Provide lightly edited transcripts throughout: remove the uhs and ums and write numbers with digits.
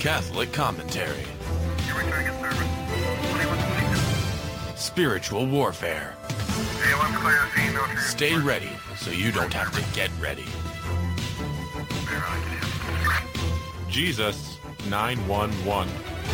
Catholic commentary. Spiritual warfare. Stay ready so you don't have to get ready. Jesus 911.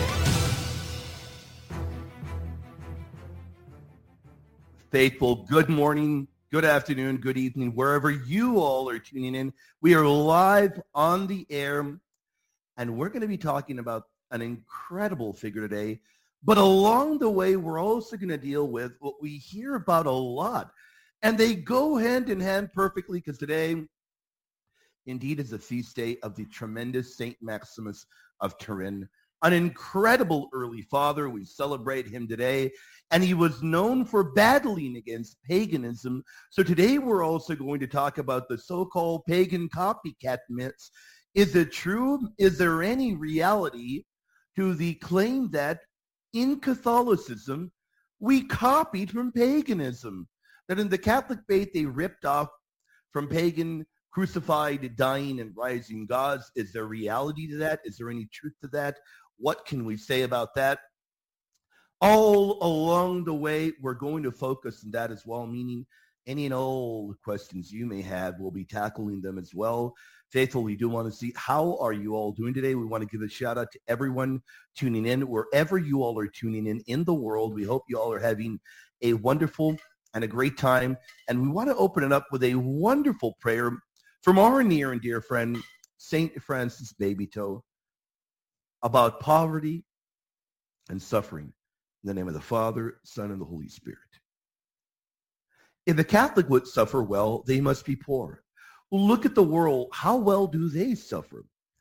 Faithful, good morning, good afternoon, good evening, wherever you all are tuning in. We are live on the air, and we're going to be talking about an incredible figure today. But along the way, we're also going to deal with what we hear about a lot. And they go hand in hand perfectly, because today, indeed, is the feast day of the tremendous Saint Maximus of Turin, an incredible early father. We celebrate him today, and he was known for battling against paganism. So today we're also going to talk about the so-called pagan copycat myths. Is it true? Is there any reality to the claim that in Catholicism we copied from paganism? That in the Catholic faith they ripped off from pagan crucified, dying, and rising gods. Is there reality to that? Is there any truth to that? What can we say about that? All along the way, we're going to focus on that as well, meaning any and all questions you may have, we'll be tackling them as well. Faithful, we do want to see how are you all doing today. We want to give a shout out to everyone tuning in, wherever you all are tuning in the world. We hope you all are having a wonderful and a great time. And we want to open it up with a wonderful prayer from our near and dear friend, St. Francis Babytoe, about poverty and suffering. In the name of the Father, Son, and the Holy Spirit. If the Catholic would suffer well, they must be poor. Look at the world. How well do they suffer?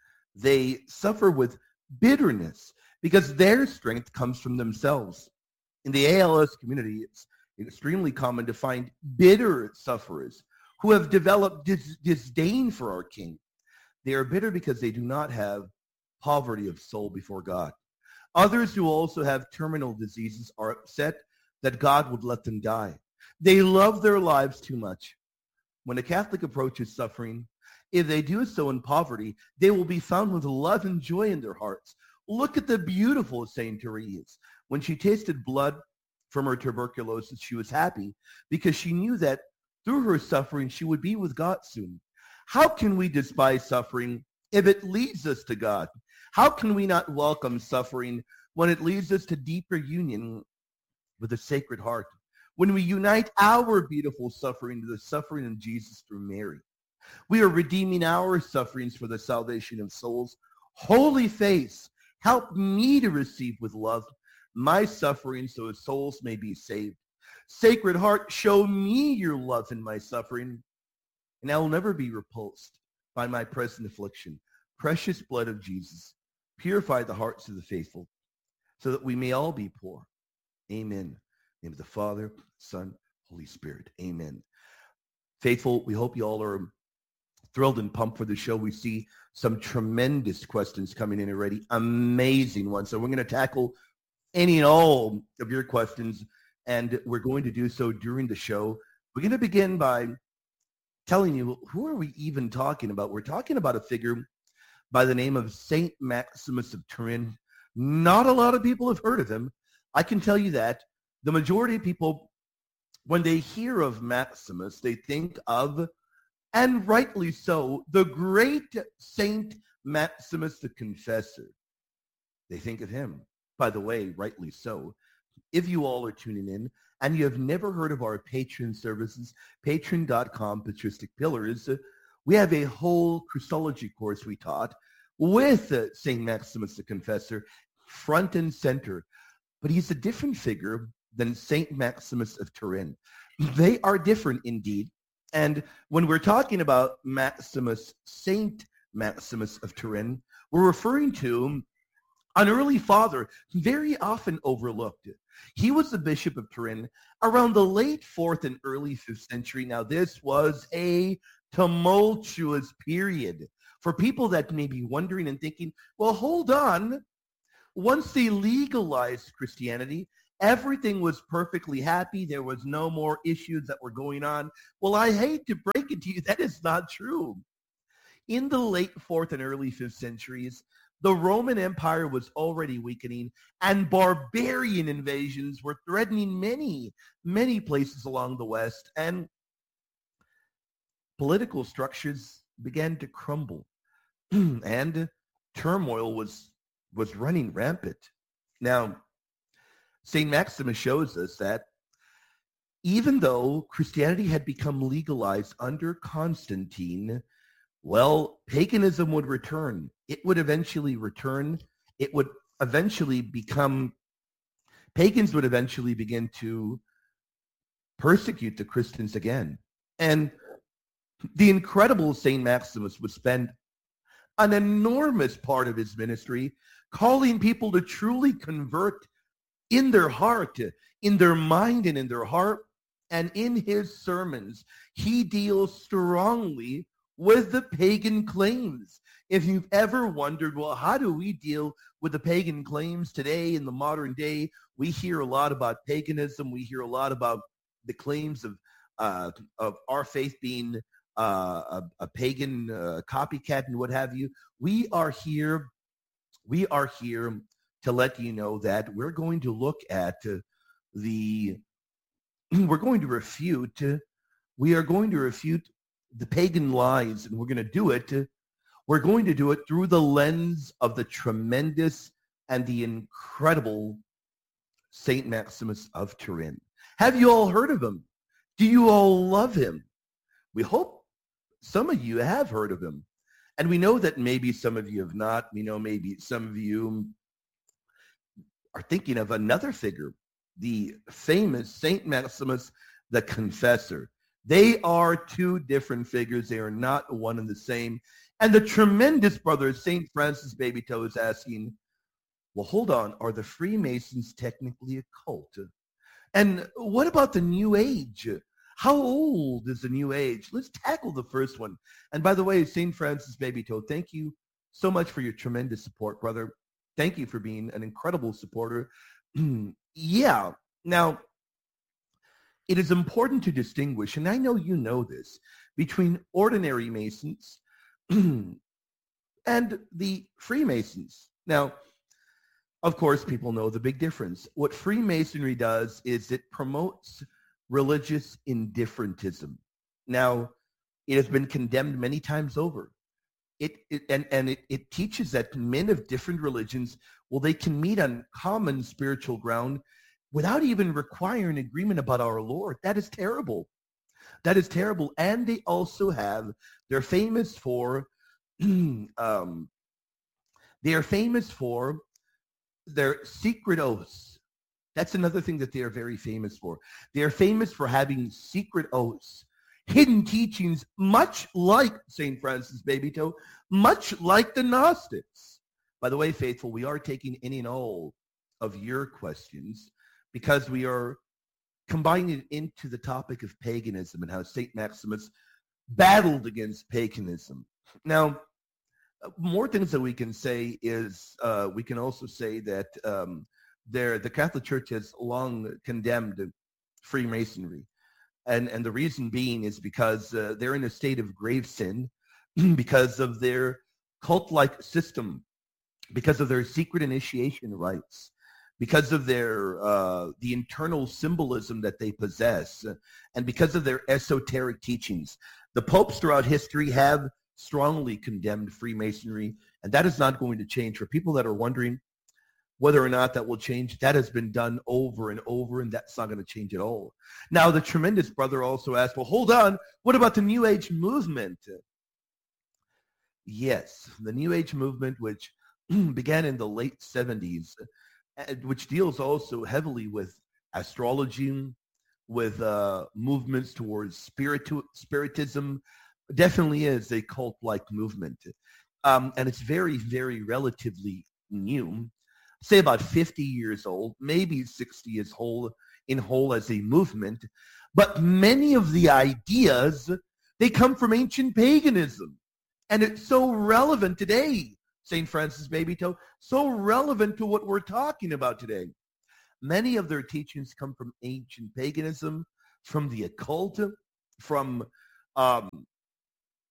They suffer with bitterness because their strength comes from themselves. In the ALS community, it's extremely common to find bitter sufferers who have developed disdain for our King. They are bitter because they do not have poverty of soul before God. Others who also have terminal diseases are upset that God would let them die. They love their lives too much. When a Catholic approaches suffering, if they do so in poverty, they will be found with love and joy in their hearts. Look at the beautiful Saint Therese. When she tasted blood from her tuberculosis, she was happy because she knew that through her suffering, she would be with God soon. How can we despise suffering if it leads us to God? How can we not welcome suffering when it leads us to deeper union with the Sacred Heart? When we unite our beautiful suffering to the suffering of Jesus through Mary, we are redeeming our sufferings for the salvation of souls. Holy Face, help me to receive with love my suffering so that souls may be saved. Sacred Heart, show me your love in my suffering, and I will never be repulsed by my present affliction. Precious blood of Jesus, purify the hearts of the faithful so that we may all be poor. Amen. In the name of the Father, Son, Holy Spirit. Amen. Faithful, we hope you all are thrilled and pumped for the show. We see some tremendous questions coming in already. Amazing ones. So we're going to tackle any and all of your questions, and we're going to do so during the show. We're going to begin by telling you, who are we even talking about? We're talking about a figure by the name of Saint Maximus of Turin. Not a lot of people have heard of him. I can tell you that. The majority of people, when they hear of Maximus, they think of, and rightly so, the great Saint Maximus the Confessor. They think of him. By the way, rightly so. If you all are tuning in and you have never heard of our patron services, patron.com, Patristic Pillars, we have a whole Christology course we taught with St. Maximus the Confessor, front and center. But he's a different figure than St. Maximus of Turin. They are different indeed. And when we're talking about Maximus, St. Maximus of Turin, we're referring to an early father, very often overlooked. He was the Bishop of Turin around the late 4th and early 5th century. Now, this was a tumultuous period. For people that may be wondering and thinking, well, hold on. Once they legalized Christianity, everything was perfectly happy. There was no more issues that were going on. Well, I hate to break it to you, that is not true. In the late 4th and early 5th centuries, The Roman Empire was already weakening, and barbarian invasions were threatening many, many places along the West, and political structures began to crumble, and turmoil was running rampant. Now, St. Maximus shows us that even though Christianity had become legalized under Constantine, well, paganism would return. It would eventually return. It would eventually become, pagans would eventually begin to persecute the Christians again. And the incredible St. Maximus would spend an enormous part of his ministry calling people to truly convert in their heart, in their mind, and in their heart. And in his sermons, he deals strongly with the pagan claims. If you've ever wondered, well, how do we deal with the pagan claims today in the modern day? We hear a lot about paganism. We hear a lot about the claims of our faith being a pagan copycat and what have you. We are here to let you know that we're going to look at we're going to refute the pagan lies, and we're going to do it through the lens of the tremendous and the incredible Saint Maximus of Turin. Have you all heard of him? Do you all love him? We hope some of you have heard of him. And we know that maybe some of you have not. We know maybe some of you are thinking of another figure, the famous Saint Maximus the Confessor. They are two different figures. They are not one and the same. And the tremendous brother, Saint Francis Babytoe, is asking, well, hold on, are the Freemasons technically a cult? And what about the New Age? How old is the New Age? Let's tackle the first one. And by the way, St. Francis Babytoe, thank you so much for your tremendous support, brother. Thank you for being an incredible supporter. Yeah. Now, it is important to distinguish, and I know you know this, between ordinary Masons and the Freemasons. Now, of course, people know the big difference. What Freemasonry does is it promotes religious indifferentism. Now, it has been condemned many times over. It teaches that men of different religions, well, they can meet on common spiritual ground without even requiring agreement about our Lord. That is terrible. That is terrible. And they also have, they're famous for, they are famous for their secret oaths. That's another thing that they are very famous for. They are famous for having secret oaths, hidden teachings, much like St. Francis Babytoe, much like the Gnostics. By the way, faithful, we are taking any and all of your questions because we are combining it into the topic of paganism and how St. Maximus battled against paganism. Now, more things that we can say is we can also say that the Catholic Church has long condemned Freemasonry. And the reason being is because they're in a state of grave sin because of their cult-like system, because of their secret initiation rites, because of their the internal symbolism that they possess, and because of their esoteric teachings. The popes throughout history have strongly condemned Freemasonry, and that is not going to change. For people that are wondering whether or not that will change, that has been done over and over, and that's not going to change at all. Now, the tremendous brother also asked, well, hold on, what about the New Age movement? Yes, the New Age movement, which began in the late 70s, which deals also heavily with astrology, with movements towards spiritism, definitely is a cult-like movement. And it's very, very relatively new. Say about 50 years old, maybe 60 years old in whole as a movement. But many of the ideas, they come from ancient paganism. And it's so relevant today, St. Francis Babytoe, so relevant to what we're talking about today. Many of their teachings come from ancient paganism, from the occult, from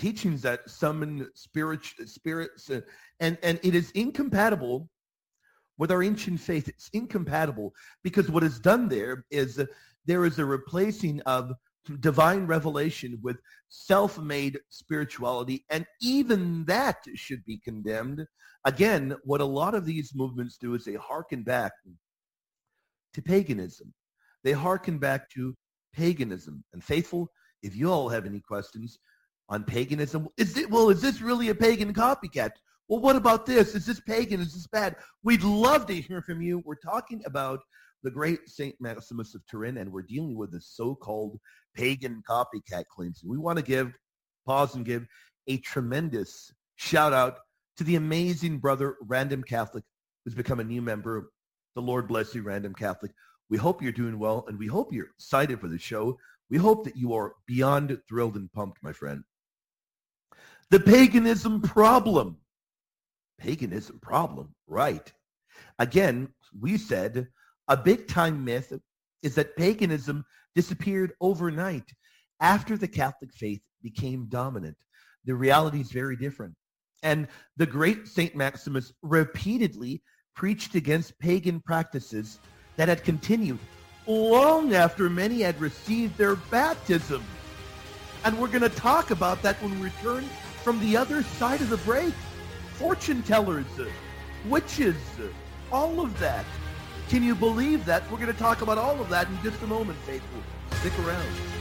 teachings that summon spirits, and it is incompatible with our ancient faith. It's incompatible because what is done there is a replacing of divine revelation with self-made spirituality, and even that should be condemned. Again, what a lot of these movements do is they hearken back to paganism. They hearken back to paganism. And faithful, if you all have any questions on paganism, is this really a pagan copycat? Well, what about this? Is this pagan? Is this bad? We'd love to hear from you. We're talking about the great St. Maximus of Turin, and we're dealing with the so-called pagan copycat claims. We want to pause and give a tremendous shout out to the amazing brother, Random Catholic, who's become a new member. The Lord bless you, Random Catholic. We hope you're doing well, and we hope you're excited for the show. We hope that you are beyond thrilled and pumped, my friend. The paganism problem. Paganism problem, right. Again, we said a big-time myth is that paganism disappeared overnight after the Catholic faith became dominant. The reality is very different. And the great St. Maximus repeatedly preached against pagan practices that had continued long after many had received their baptism. And we're going to talk about that when we return from the other side of the break. Fortune tellers, witches, all of that. Can you believe that? We're going to talk about all of that in just a moment, faithful. Stick around.